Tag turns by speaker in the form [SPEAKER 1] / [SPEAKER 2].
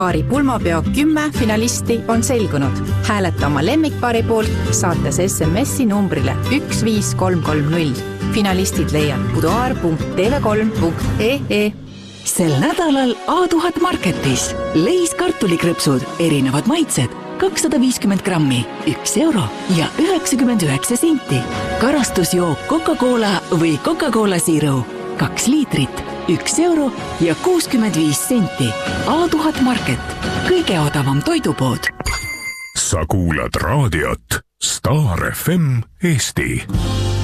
[SPEAKER 1] Paari pulmapeo 10 finalisti on selgunud. Hääleta oma lemmikpaari poolt, saates SMS-i numbrile 15330. Finalistid leiad buduar.tv3.ee.
[SPEAKER 2] Sel nädalal A1000 Marketis leis kartulikrõpsud, erinevad maitsed, 250 grammi, 1 euro ja 99 senti. Karastusjook Coca-Cola või Coca-Cola Zero, 2 liitrit, 1 euro ja 65 senti. A1000 Market, kõige odavam toidupood.
[SPEAKER 3] Sa kuulad raadiot Star FM Eesti.